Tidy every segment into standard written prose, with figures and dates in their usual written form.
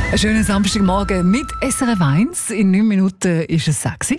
Einen schönen Samstagmorgen mit SRF 1. In 9 Minuten ist es 6 Uhr.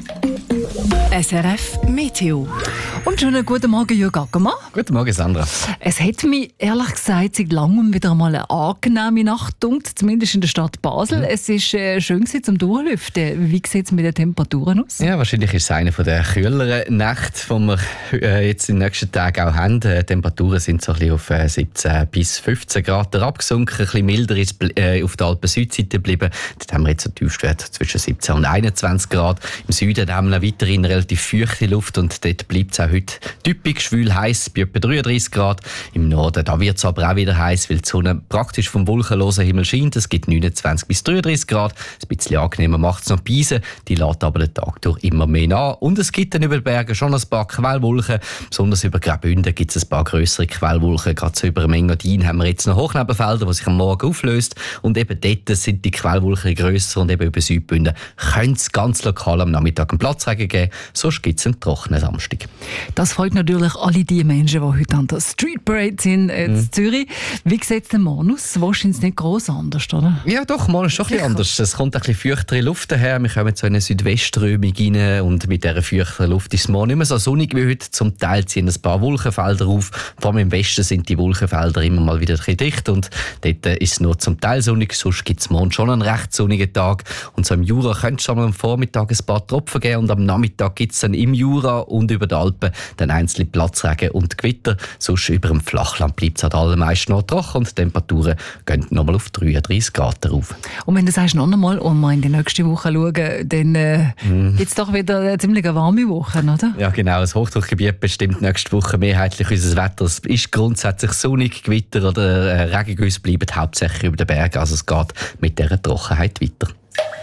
SRF Meteo. Und schönen guten Morgen, Jürg Ackermann. Guten Morgen, Sandra. Es hat mich ehrlich gesagt seit langem wieder einmal eine angenehme Nacht gedunkt, zumindest in der Stadt Basel. Es war schön zum Durchlüften. Wie sieht es mit den Temperaturen aus? Ja, wahrscheinlich ist es eine der kühleren Nächte, die wir jetzt in den nächsten Tagen auch haben. Die Temperaturen sind so ein bisschen auf 17 bis 15 Grad abgesunken. Ein bisschen milder ist auf der Alpen-Südseite geblieben. Dort haben wir jetzt einen Tiefstwert zwischen 17 und 21 Grad. Im Süden haben wir weiterhin weiterhin relativ feuchte Luft und dort bleibt es auch heute typisch schwül heiß bei etwa 33 Grad. Im Norden da wird es aber auch wieder heiß, weil die Sonne praktisch vom wolkenlosen Himmel scheint. Es gibt 29 bis 33 Grad. Ein bisschen angenehmer macht es noch die Beise. Die lässt aber den Tag durch immer mehr nach. Und es gibt dann über die Berge schon ein paar Quellwolken. Besonders über Graubünden gibt es ein paar grössere Quellwolken. Gerade so über dem Engadin haben wir jetzt noch Hochnebenfelder, die sich am Morgen auflöst. Und eben dort sind die Quellwolken grösser und eben über Südbünden könnte es ganz lokal am Nachmittag einen Platzregen geben. Sonst gibt es einen trockenen Samstag. Das freut natürlich alle die Menschen, die heute an der Street Parade sind in Zürich. Wie sieht es denn morgen aus? Wahrscheinlich nicht gross anders, oder? Ja doch, morgen ist schon ein bisschen anders. Es kommt ein bisschen feuchtere Luft daher. Wir kommen zu einer Südwestströmung rein und mit dieser feuchteren Luft ist es morgen nicht mehr so sonnig wie heute. Zum Teil ziehen ein paar Wolkenfelder auf. Vor allem im Westen sind die Wolkenfelder immer mal wieder ein bisschen dicht und dort ist es nur zum Teil sonnig. Sonst gibt es morgen schon einen recht sonnigen Tag. Und so im Jura könnte es schon am Vormittag ein paar Tropfen geben und am Nachmittag gibt es dann im Jura und über den Alpen dann einzelne Platzregen und Gewitter. Sonst über dem Flachland bleibt es halt allermeist noch trocken und die Temperaturen gehen nochmal auf 33 Grad rauf. Und wenn du sagst noch einmal und wir in die nächste Woche schauen, dann gibt es doch wieder eine ziemlich warme Woche, oder? Ja genau, das Hochdruckgebiet bestimmt nächste Woche mehrheitlich unser Wetter. Es ist grundsätzlich sonnig, Gewitter oder Regengüsse bleiben hauptsächlich über den Bergen. Also es geht mit dieser Trockenheit weiter.